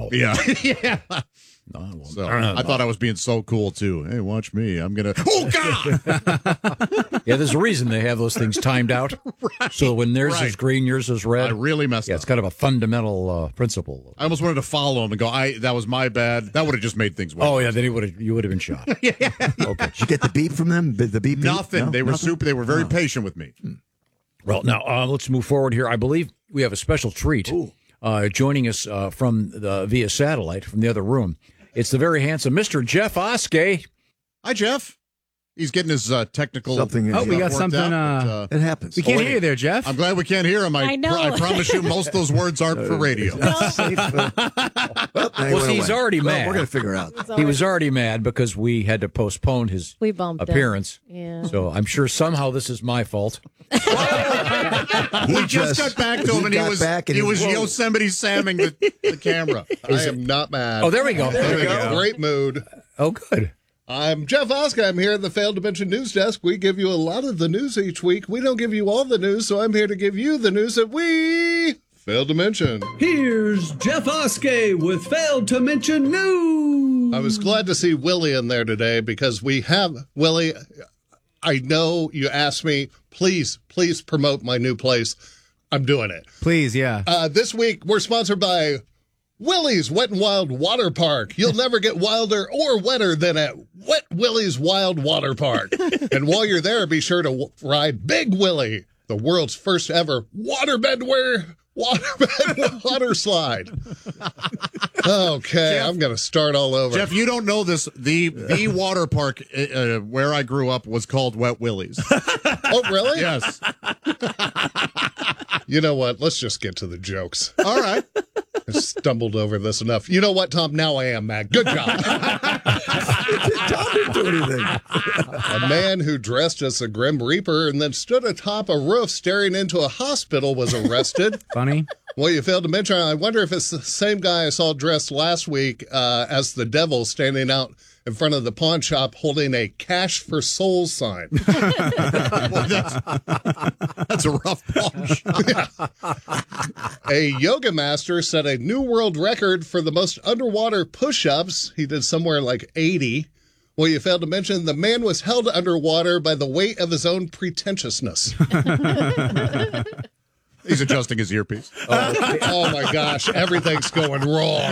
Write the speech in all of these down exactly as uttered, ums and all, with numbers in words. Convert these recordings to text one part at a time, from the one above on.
no. Yeah. yeah. No, I, won't. So Uh, I thought I was being so cool, too. Hey, watch me. I'm going to. Oh, God! Yeah, there's a reason they have those things timed out. Right. So when theirs Right. is green, yours is red. I really messed yeah, up. it's kind of a fundamental uh, principle. I almost wanted to follow him and go, I that was my bad. That would have just made things worse. Oh, yeah, then he would have you would have been shot. Yeah. Okay. Did you get the beep from them? The beep? beep? Nothing. No? They were Nothing? super. They were very Oh. patient with me. Well, now uh, let's move forward here. I believe we have a special treat uh, joining us uh, from the, via satellite from the other room. It's the very handsome Mister Jeff Oskey. Hi, Jeff. He's getting his uh, technical. Something. Oh, we got worked something. out, but, Uh, uh, It happens. we can't wait. hear you there, Jeff. I'm glad we can't hear him. I, I know. I promise you, most of those words aren't for radio. well, well, Well, see, he's already well, mad. We're going to figure out. He was already mad because we had to postpone his We bumped him. appearance. Yeah. So I'm sure somehow this is my fault. We just got back to him, and he got was back and he he- was whoa. Yosemite Samming the, the camera. I am not mad. Oh, there we go. There I'm we in go. a great mood. Oh, good. I'm Jeff Oskey. I'm here at the Failed to Mention News Desk. We give you a lot of the news each week. We don't give you all the news, so I'm here to give you the news that we failed to mention. Here's Jeff Oskey with Failed to Mention News. I was glad to see Willie in there today because we have, Willie, I know you asked me, please, please promote my new place. I'm doing it. Please, yeah. Uh, this week, we're sponsored by Willie's Wet and Wild Water Park. You'll never get wilder or wetter than at Wet Willie's Wild Water Park. And while you're there, be sure to w- ride Big Willie, the world's first ever waterbed waterbed water slide. Okay, Jeff, I'm going to start all over. Jeff, you don't know this. The the water park uh, where I grew up was called Wet Willie's. Oh, really? Yes. You know what? Let's just get to the jokes. All right. I stumbled over this enough. You know what, Tom? Now I am mad. Good job. Tom didn't do anything. A man who dressed as a Grim Reaper and then stood atop a roof staring into a hospital was arrested. Funny. Well, you failed to mention, I wonder if it's the same guy I saw dressed last week uh, as the devil standing out in front of the pawn shop holding a Cash for Souls sign. Well, that's, that's a rough punch. A yoga master set a new world record for the most underwater push-ups. He did somewhere like eighty. Well, you failed to mention the man was held underwater by the weight of his own pretentiousness. He's adjusting his earpiece. Oh, oh my gosh, everything's going wrong.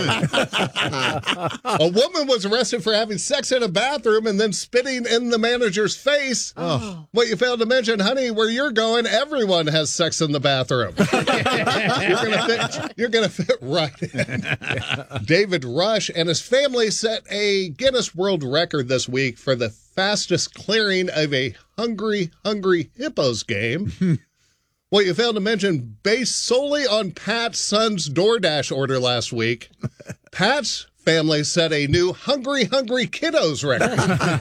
A woman was arrested for having sex in a bathroom and then spitting in the manager's face. Oh. What you failed to mention, honey, where you're going, everyone has sex in the bathroom. You're gonna fit, you're gonna fit right in. David Rush and his family set a Guinness World Record this week for the fastest clearing of a Hungry Hungry Hippos game. Well, you failed to mention, based solely on Pat's son's DoorDash order last week, Pat's family set a new Hungry Hungry Kiddos record.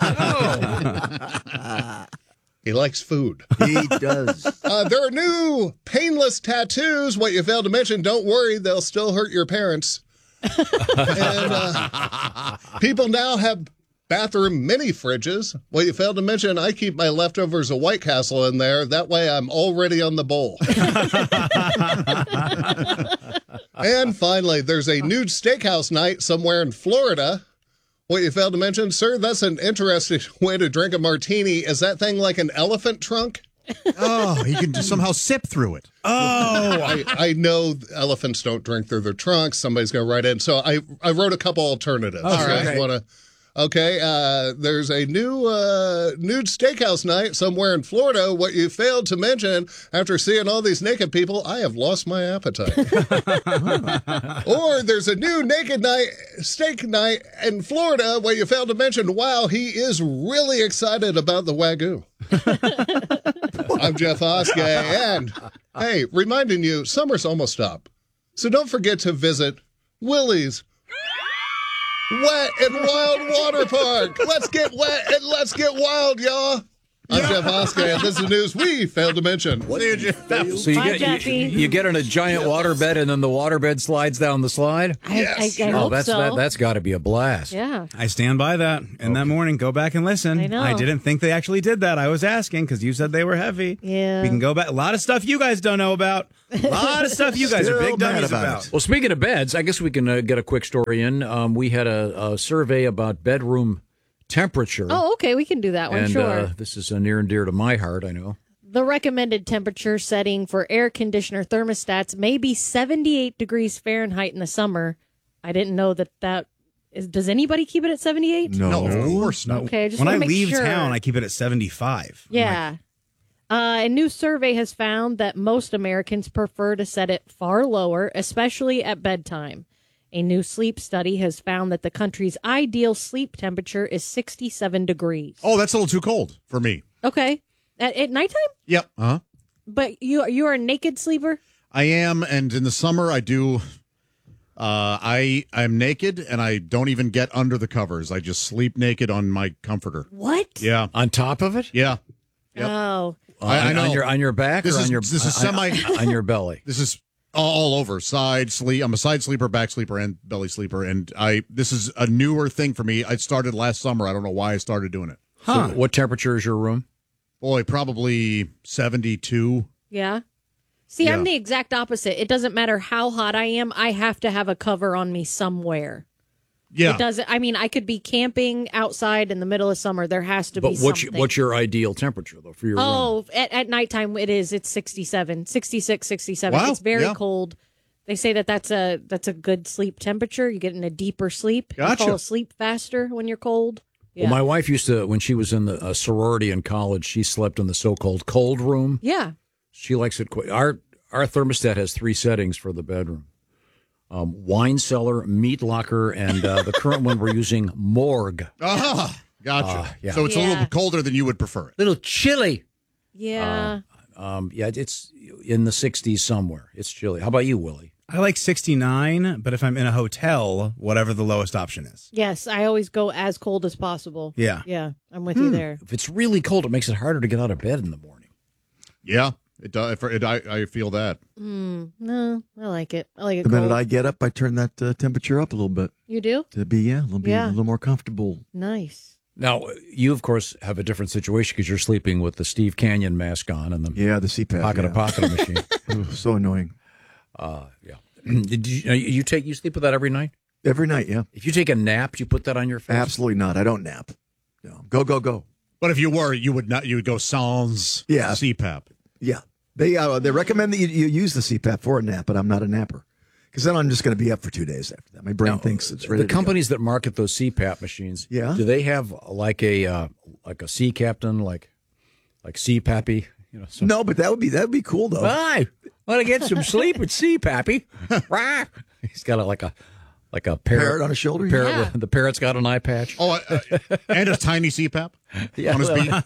Oh. He likes food. He does. Uh, there are new painless tattoos. What you failed to mention, don't worry, they'll still hurt your parents. And uh, people now have bathroom mini fridges. Well, you failed to mention I keep my leftovers of White Castle in there. That way I'm already on the bowl. And finally, there's a nude steakhouse night somewhere in Florida. What you failed to mention, sir, that's an interesting way to drink a martini. Is that thing like an elephant trunk? Oh, he can just somehow sip through it. Oh, I, I know elephants don't drink through their trunks. Somebody's going to write in. So I, I wrote a couple alternatives. Oh, You guys okay. want to? Okay, uh, there's a new uh, nude steakhouse night somewhere in Florida. What you failed to mention, after seeing all these naked people, I have lost my appetite. Or there's a new naked night, steak night in Florida. What you failed to mention, wow, he is really excited about the Wagyu. I'm Jeff Oskey, and hey, reminding you, summer's almost up. So don't forget to visit Willie's Wet and Wild Water Park. Let's get wet and let's get wild, y'all. I'm Jeff Oskey, and this is news we failed to mention. See you, Jeff. So you Bye, get Jeffy. you, you get in a giant waterbed, and then the waterbed slides down the slide. I, Yes. I, I Oh, hope that's so. that, that's got to be a blast. Yeah. I stand by that. And that morning, go back and listen. I know. didn't think they actually did that. I was asking because you said they were heavy. Yeah. We can go back. A lot of stuff you guys don't know about. A lot of stuff you guys are Still big mad dummies about about. it. Well, speaking of beds, I guess we can uh, get a quick story in. Um, we had a, a survey about bedroom temperature. Oh, okay. We can do that one. and sure. uh, this is uh, near and dear to my heart, I know. The recommended temperature setting for air conditioner thermostats may be seventy-eight degrees Fahrenheit in the summer. I didn't know that that is. Does anybody keep it at seventy-eight? No. No, of course not. Okay, I just When want I to make leave sure. town, I keep it at seventy-five. Yeah. Uh, a new survey has found that most Americans prefer to set it far lower, especially at bedtime. A new sleep study has found that the country's ideal sleep temperature is sixty-seven degrees. Oh, that's a little too cold for me. Okay. At, at nighttime? Yep. Uh-huh. But you you are a naked sleeper? I am, and in the summer I do. Uh, I I'm naked, and I don't even get under the covers. I just sleep naked on my comforter. What? Yeah, On top of it? yeah. Yep. Oh. I- I on, know. on your on your back This or is- on your this is on- semi- on your belly. This is all, all over. Side sleep. I'm a side sleeper, back sleeper, and belly sleeper. And I this is a newer thing for me. I started last summer. I don't know why I started doing it. So what temperature is your room? Boy, probably seventy-two. Yeah. See, I'm Yeah. the exact opposite. It doesn't matter how hot I am. I have to have a cover on me somewhere. Yeah. It doesn't. I mean, I could be camping outside in the middle of summer. There has to But be what's something. your, what's your ideal temperature though for your room? Oh, at, at nighttime it is. It's sixty-seven, sixty-six, sixty-seven. Wow, It's very yeah. cold. They say that that's a that's a good sleep temperature. You get in a deeper sleep. You Gotcha. fall asleep faster when you're cold. Yeah. Well, my wife used to, when she was in the uh, sorority in college, she slept in the so-called cold room. yeah. She likes it quite. Our our thermostat has three settings for the bedroom: um, wine cellar, meat locker, and uh, the current one we're using, morgue. Ah, gotcha. Uh, yeah. So it's a Yeah. little colder than you would prefer it. Little chilly. Yeah. Um, yeah, it's in the sixties somewhere. It's chilly. How about you, Willie? I like sixty-nine, but if I'm in a hotel, whatever the lowest option is. yes. I always go as cold as possible. Yeah. Yeah. I'm with you there. If it's really cold, it makes it harder to get out of bed in the morning. Yeah, it does. It, I, I feel that. No, I like it. I like it The minute cold. I get up, I turn that uh, temperature up a little bit You do? to be yeah, a little, be Yeah. a little more comfortable. Nice. Now, you of course have a different situation because you're sleeping with the Steve Canyon mask on and the Yeah, the C PAP. pocket yeah. of pocket machine. Ugh, so annoying. Uh, yeah. Did you, you take you sleep with that every night? Every night, yeah. If you take a nap, you put that on your face. Absolutely not. I don't nap. No. Go, go, go. But if you were, you would not. You would go sans Yeah. C PAP. Yeah. They uh, they recommend that you, you use the C PAP for a nap, but I'm not a napper. Because then I'm just going to be up for two days after that. My brain Now, thinks it's ready the to companies that market those C PAP machines. Yeah. Do they have like a uh, like a sea captain, like like C PAPy? You know. go. Some, No, but that would be that would be cool though. Hi, want to get some sleep at C PAPy? Rah. He's got a, like a like a parrot, Parrot on his shoulder? Parrot Yeah. with, the parrot's got an eye patch. Oh, uh, and a tiny C PAP Yeah, on his well, beat.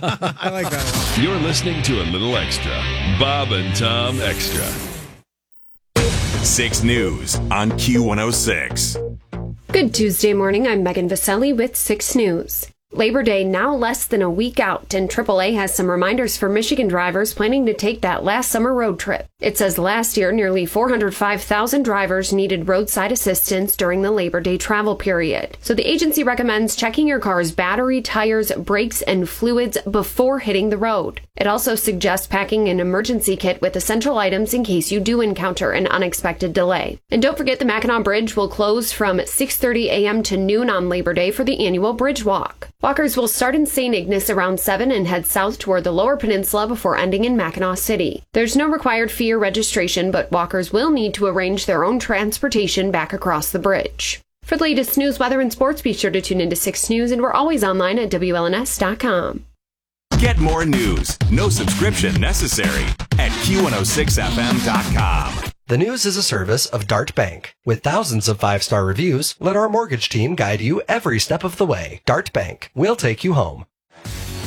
I like that one. You're listening to a little extra. Bob and Tom Extra. six News on Q one oh six. Good Tuesday morning. I'm Megan Vaselli with six News. Labor Day now less than a week out, and triple A has some reminders for Michigan drivers planning to take that last summer road trip. It says last year, nearly four hundred five thousand drivers needed roadside assistance during the Labor Day travel period. So the agency recommends checking your car's battery, tires, brakes, and fluids before hitting the road. It also suggests packing an emergency kit with essential items in case you do encounter an unexpected delay. And don't forget the Mackinac Bridge will close from six thirty a.m. to noon on Labor Day for the annual Bridge Walk. Walkers will start in Saint Ignace around seven and head south toward the Lower Peninsula before ending in Mackinac City. There's no required fee or registration, but walkers will need to arrange their own transportation back across the bridge. For the latest news, weather, and sports, be sure to tune into six News, and we're always online at W L N S dot com. Get more news, no subscription necessary at Q one oh six F M dot com. The News is a service of Dart Bank. With thousands of five-star reviews, let our mortgage team guide you every step of the way. Dart Bank. We'll take you home.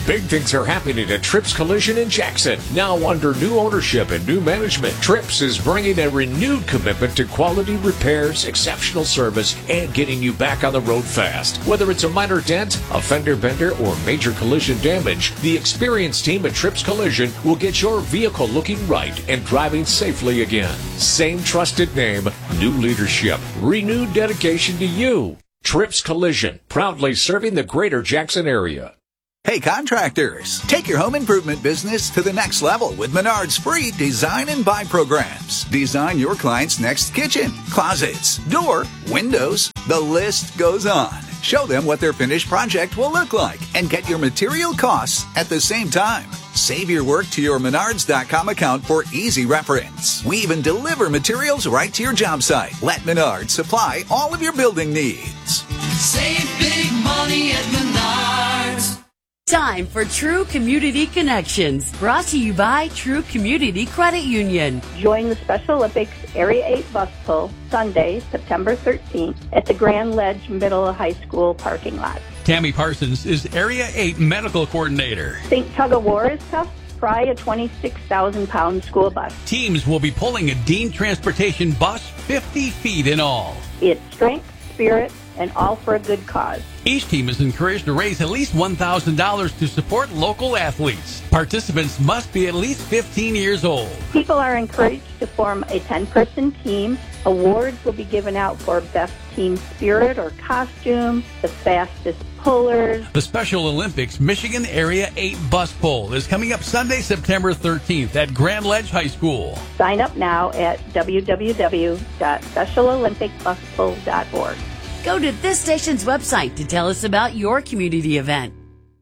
Big things are happening at Trips Collision in Jackson. Now under new ownership and new management, Trips is bringing a renewed commitment to quality repairs, exceptional service, and getting you back on the road fast. Whether it's a minor dent, a fender bender, or major collision damage, the experienced team at Trips Collision will get your vehicle looking right and driving safely again. Same trusted name, new leadership, renewed dedication to you. Trips Collision, proudly serving the greater Jackson area. Hey contractors, take your home improvement business to the next level with Menard's free design and buy programs. Design your client's next kitchen, closets, door, windows, the list goes on. Show them what their finished project will look like and get your material costs at the same time. Save your work to your Menards dot com account for easy reference. We even deliver materials right to your job site. Let Menards supply all of your building needs. Save big money at Menards. Time for True Community Connections, brought to you by True Community Credit Union. Join the Special Olympics Area eight bus pull Sunday, September thirteenth at the Grand Ledge Middle High School parking lot. Tammy Parsons is Area eight Medical Coordinator. Think tug of war is tough? Try a twenty-six thousand pound school bus. Teams will be pulling a Dean Transportation bus fifty feet in all. It's strength, spirit, and all for a good cause. Each team is encouraged to raise at least one thousand dollars to support local athletes. Participants must be at least fifteen years old. People are encouraged to form a ten-person team. Awards will be given out for best team spirit or costume, the fastest pullers. The Special Olympics Michigan Area eight bus pull is coming up Sunday, September thirteenth at Grand Ledge High School. Sign up now at w w w dot special olympic bus pull dot org. Go to this station's website to tell us about your community event.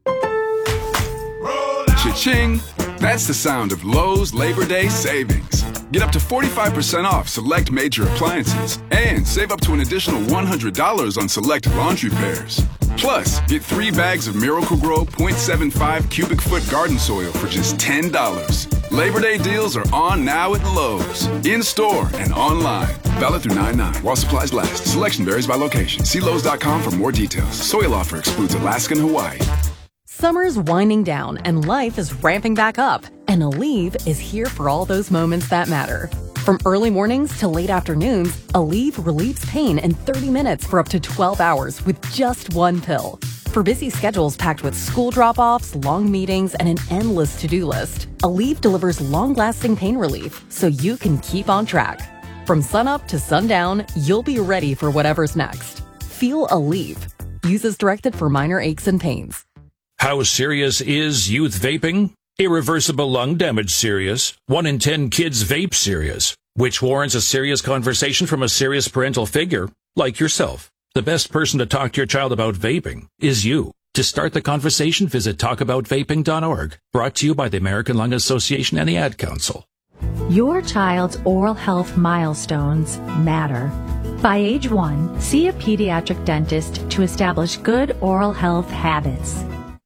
Cha-ching! That's the sound of Lowe's Labor Day savings. Get up to forty-five percent off select major appliances and save up to an additional one hundred dollars on select laundry pairs. Plus, get three bags of Miracle-Gro point seven five cubic foot garden soil for just ten dollars. Labor Day deals are on now at Lowe's, in-store and online. Valid through nine nine while supplies last. Selection varies by location. See Lowe's dot com for more details. Soil offer excludes Alaska and Hawaii. Summer's winding down and life is ramping back up. And Aleve is here for all those moments that matter. From early mornings to late afternoons, Aleve relieves pain in thirty minutes for up to twelve hours with just one pill. For busy schedules packed with school drop-offs, long meetings, and an endless to-do list, Aleve delivers long-lasting pain relief so you can keep on track. From sunup to sundown, you'll be ready for whatever's next. Feel Aleve. Use as directed for minor aches and pains. How serious is youth vaping? Irreversible lung damage serious. One in ten kids vape serious, which warrants a serious conversation from a serious parental figure like yourself. The best person to talk to your child about vaping is you. To start the conversation, visit talk about vaping dot org. Brought to you by the American Lung Association and the Ad Council. Your child's oral health milestones matter. By age one, see a pediatric dentist to establish good oral health habits.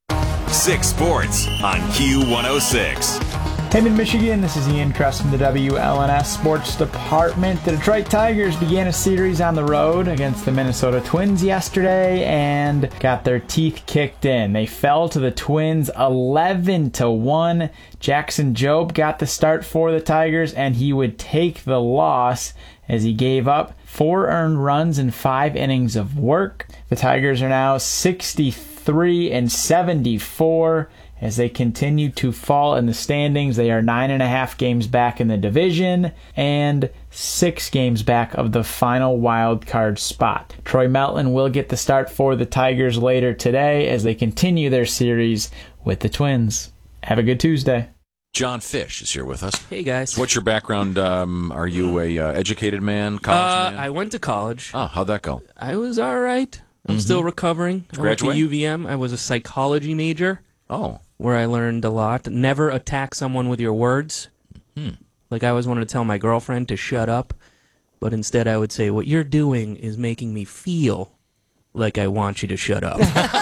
Six Sports on Q one oh six. Hey, Mid-Michigan, this is Ian Kress from the W L N S Sports Department. The Detroit Tigers began a series on the road against the Minnesota Twins yesterday and got their teeth kicked in. They fell to the Twins eleven to one. Jackson Jobe got the start for the Tigers, and he would take the loss as he gave up four earned runs in five innings of work. The Tigers are now sixty-three and seventy-four. As they continue to fall in the standings, they are nine and a half games back in the division and six games back of the final wild card spot. Troy Melton will get the start for the Tigers later today as they continue their series with the Twins. Have a good Tuesday. John Fish is here with us. Hey, guys. What's your background? Um, are you a uh, educated man, college Uh, man? I went to college. Oh, how'd that go? I was all right. I'm Mhm. still recovering. I went to Graduate? U V M. I was a psychology major. Oh. Where I learned a lot. Never attack someone with your words. Hmm. Like I always wanted to tell my girlfriend to shut up, but instead I would say, what you're doing is making me feel like I want you to shut up.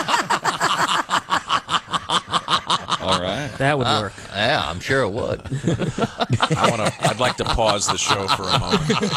All right. That would Uh, work. Yeah, I'm sure it would. I want to. I'd like to pause the show for a moment.